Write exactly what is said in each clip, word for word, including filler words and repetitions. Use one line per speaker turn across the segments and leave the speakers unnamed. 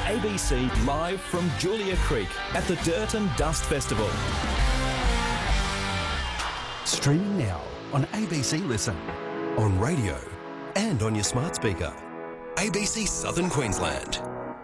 A B C live from Julia Creek at the Dirt and Dust Festival.
Streaming now on A B C Listen, on radio and on your smart speaker. A B C Southern Queensland.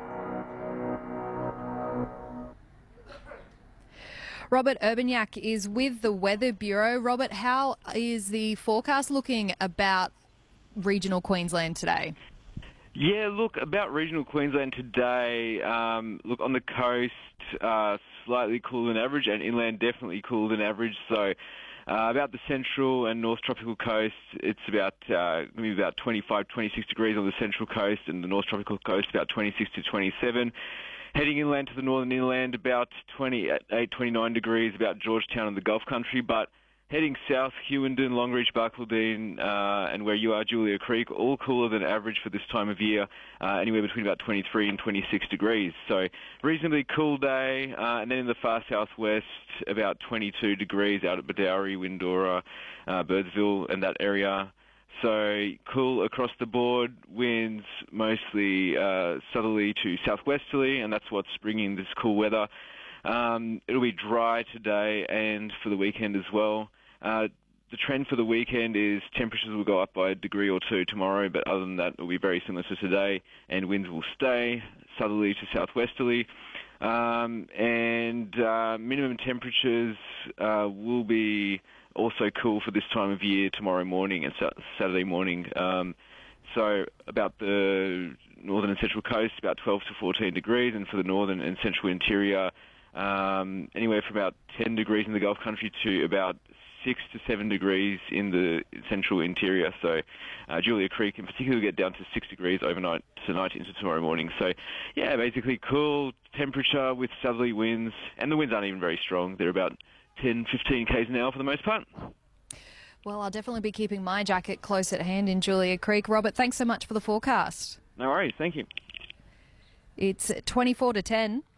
Robert Urbaniak is with the Weather Bureau. Robert, how is the forecast looking about regional Queensland today?
Yeah, look, about regional Queensland today, um, look, on the coast, uh, slightly cooler than average, and inland definitely cooler than average. So uh, about the central and north tropical coast, it's about uh, going to be about twenty-five, twenty-six degrees on the central coast, and the north tropical coast about twenty-six to twenty-seven. Heading inland to the northern inland, about twenty-eight, twenty-nine degrees, about Georgetown and the Gulf Country. But heading south, Hewenden, Longreach, Barcaldine, uh, and where you are, Julia Creek, all cooler than average for this time of year, uh, anywhere between about twenty-three and twenty-six degrees. So reasonably cool day. Uh, and then in the far southwest, about twenty-two degrees out at Badawi, Windora, uh, Birdsville, and that area. So cool across the board, winds mostly uh, southerly to southwesterly, and that's what's bringing this cool weather. Um, it'll be dry today and for the weekend as well. Uh, the trend for the weekend is temperatures will go up by a degree or two tomorrow, but other than that, it will be very similar to today, and winds will stay southerly to southwesterly. Um, and uh, minimum temperatures uh, will be also cool for this time of year tomorrow morning and Saturday morning. Um, so about the northern and central coast, about twelve to fourteen degrees, and for the northern and central interior, um, anywhere from about ten degrees in the Gulf Country to about six to seven degrees in the central interior. So uh, Julia Creek in particular will get down to six degrees overnight tonight into tomorrow morning. So yeah, basically cool temperature with southerly winds, and the winds aren't even very strong. They're about ten, fifteen k's an hour for the most part.
Well, I'll definitely be keeping my jacket close at hand in Julia Creek. Robert, thanks so much for the forecast.
No worries, thank you.
It's twenty-four to ten.